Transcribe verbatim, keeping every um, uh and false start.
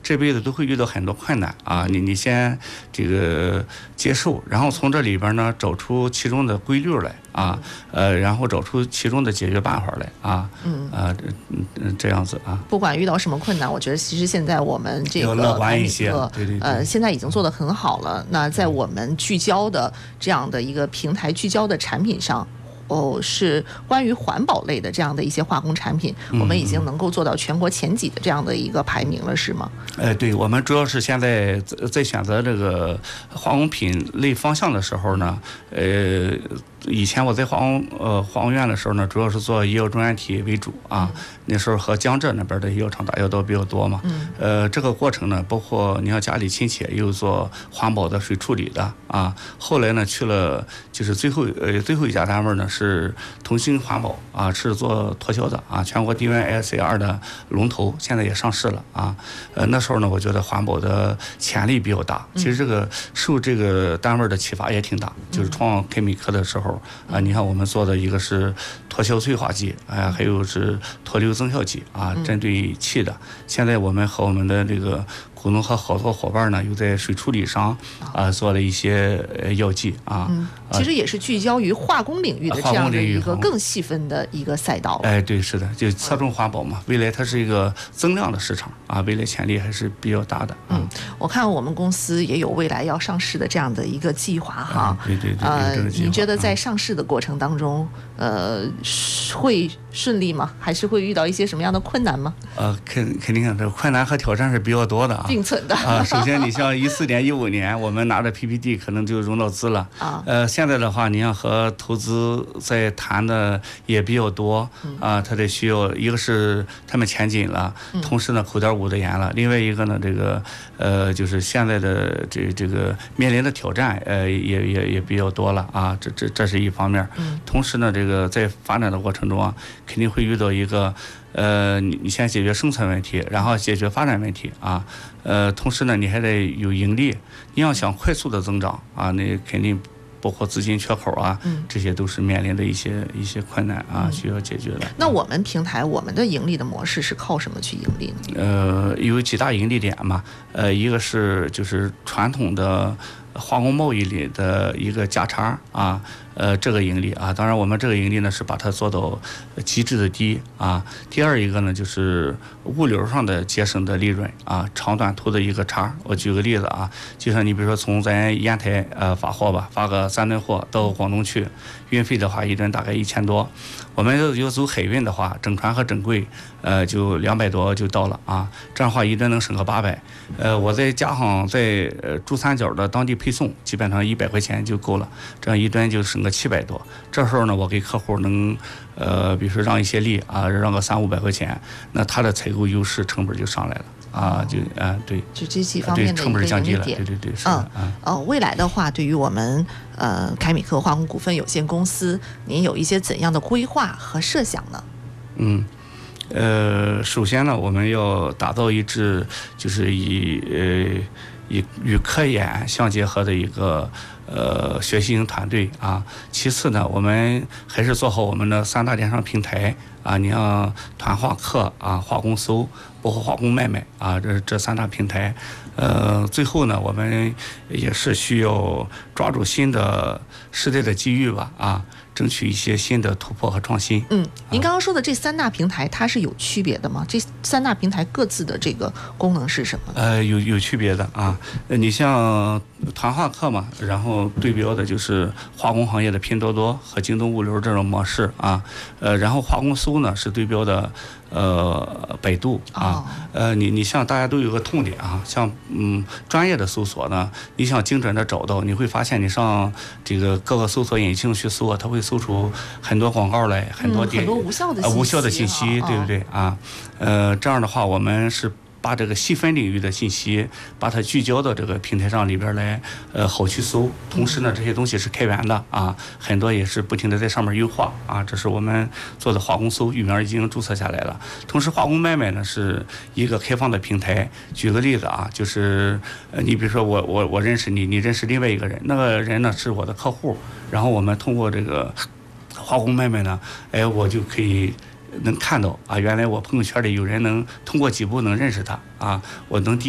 这辈子都会遇到很多困难啊，你你先这个接受，然后从这里边呢找出其中的规律来啊，呃，然后找出其中的解决办法来啊，嗯啊，嗯嗯这样子啊。 不管遇到什么困难，我觉得其实现在我们这个乐观一些，对对对， 呃，现在已经做得很好了。那在我们聚焦的这样的一个平台聚焦的产品上。哦，是关于环保类的这样的一些化工产品，我们已经能够做到全国前几的这样的一个排名了，是吗？ 呃，对，我们主要是现在在选择这个化工品类方向的时候呢，呃，以前我在化工呃化工院的时候呢，主要是做医药中原体为主啊，那时候和江浙那边的医药厂打交道比较多嘛，嗯，呃，这个过程呢，包括你像家里亲戚也有做环保的水处理的啊，后来呢去了就是最后呃最后一家单位呢是。是同心环保啊，是做脱销的啊，全国低温 S A 二 的龙头，现在也上市了啊。呃，那时候呢，我觉得环保的潜力比较大。其实这个受这个单位的启发也挺大，就是创开米克的时候啊，你看我们做的一个是脱硝催化剂，啊，还有是脱硫增效剂啊，针对气的。现在我们和我们的这个股东和合作伙伴呢，又在水处理上啊做了一些呃药剂啊、嗯， 其实也是聚焦于化工领域的这样的一个更细分的一个赛道。 哎，对，是的，就侧重环保嘛。未来它是一个增量的市场啊，未来潜力还是比较大的。 嗯，我看我们公司也有未来要上市的这样的一个计划哈。 对对对， 呃， 这个计划。 你觉得在上市的过程当中，呃，会顺利吗？还是会遇到一些什么样的困难吗？ 呃，肯肯定这困难和挑战是比较多的啊。 并存的啊，首先你像一四年、一五年，我们拿着 P P D 可能就融到资了啊。呃，现在的话，你像和投资在谈的也比较多啊，他得需要一个是他们钱紧了，同时呢口袋捂得严了，另外一个呢这个呃就是现在的这这个面临的挑战呃也也也比较多了啊，这这这是一方面。同时呢，这个在发展的过程中啊，肯定会遇到一个。呃，你你先解决生存问题，然后解决发展问题啊，呃，同时呢，你还得有盈利。你要想快速的增长啊，那肯定包括资金缺口啊，嗯、这些都是面临的一些一些困难啊，嗯、需要解决的。 那我们平台我们的盈利的模式是靠什么去盈利呢？ 呃，有几大盈利点嘛，呃，一个是就是传统的化工贸易里的一个价差啊。呃，这个盈利啊，当然我们这个盈利呢是把它做到极致的低啊。第二一个呢就是物流上的节省的利润啊，长短途的一个差。我举个例子啊，就像你比如说从咱烟台呃发货吧，发个三吨货到广东去，运费的话一吨大概一千多。我们要走海运的话，整船和整柜呃就两百多就到了啊，这样的话一吨能省个八百。呃，我再加上在呃珠三角的当地配送，基本上一百块钱就够了，这样一吨就省个七百多。这时候呢，我给客户能呃，比如说让一些利啊，让个三五百块钱，那他的采购优势成本就上来了啊，就啊对， 就这几方面的成本降低了，对对对，是的嗯哦，未来的话，对于我们呃凯米克化工股份有限公司，您有一些怎样的规划和设想呢？ 嗯。呃，首先呢，我们要打造一支就是以呃以与科研相结合的一个呃学习型团队啊。其次呢，我们还是做好我们的三大电商平台啊，你像团化课啊、化工搜，包括化工卖卖啊，这这三大平台。呃，最后呢，我们也是需要抓住新的时代的机遇吧啊。争取一些新的突破和创新。 嗯，您刚刚说的这三大平台，它是有区别的吗？这三大平台各自的这个功能是什么？ 呃，有有区别的啊。呃，你像团化课嘛，然后对标的就是化工行业的拼多多和京东物流这种模式啊。呃，然后化工搜呢是对标的呃百度啊。哦、呃，你你像大家都有个痛点啊，像嗯专业的搜索呢，你想精准的找到，你会发现你上这个各个搜索引擎去搜，它会搜出很多广告来，很多点、 嗯、很多无效的信息、 呃、无效的信息，对不对啊？呃，这样的话，我们是把这个细分领域的信息，把它聚焦到这个平台上里边来，呃，好去搜。同时呢，这些东西是开源的啊，很多也是不停的在上面优化啊。这是我们做的化工搜，域名已经注册下来了。同时，化工买卖呢是一个开放的平台。举个例子啊，就是呃，你比如说我我我认识你，你认识另外一个人，那个人呢是我的客户，然后我们通过这个化工买卖呢，哎，我就可以能看到啊，原来我朋友圈里有人能通过几步能认识他啊，我能第